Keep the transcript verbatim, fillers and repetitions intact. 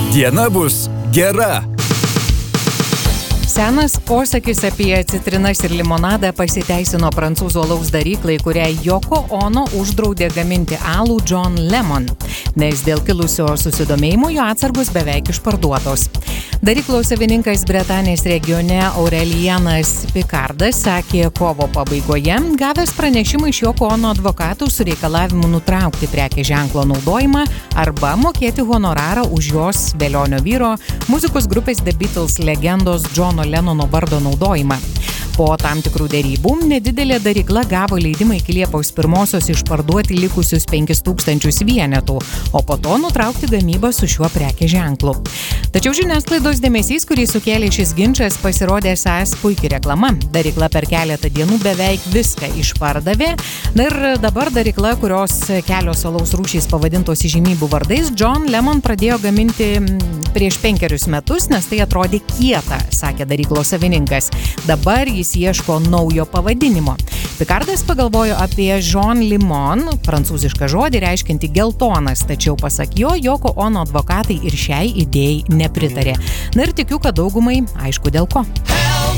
Diena bus gera. Senas posakis apie citrinas ir limonadą pasiteisino prancūzų alaus daryklai, kuriai Yoko Ono uždraudė gaminti alų John Lemon, nes dėl kilusio susidomėjimo jo atsargos beveik išparduotos. Daryklos savininkas Bretanės regione Aurelianas Picardas sakė kovo pabaigoje, gavęs pranešimą iš Yoko Ono advokatų su reikalavimu nutraukti prekės ženklo naudojimą arba mokėti honorarą už jos velionio vyro, muzikos grupės The Beatles legendos Johno Lennono vardo naudojimą. Po tam tikrų derybų nedidelė darykla gavo leidimą iki Liepos pirmosios išparduoti likusius penkis tūkstančius vienetų, o po to nutraukti gamybą su šiuo prekės ženklu. Tačiau žiniasklaidos dėmesys, kurį sukėlė šis ginčas, pasirodė esąs puikia reklama. Darykla per keletą dienų beveik viską išpardavė. Na ir dabar darykla, kurios kelios alaus rūšys pavadintos įžymybių vardais, John Lemon pradėjo gaminti prieš penkerius metus, nes tai atrodė kieta, sakė daryklos savininkas. Dabar jis ieško naujo pavadinimo. Picardas pagalvojo apie John Limon, prancūzišką žodį reiškiantį geltonas, tačiau pasak jo, Yoko Ono advokatai ir šiai idėjai nepritarė. Na ir tikiu, kad daugumai aišku dėl ko.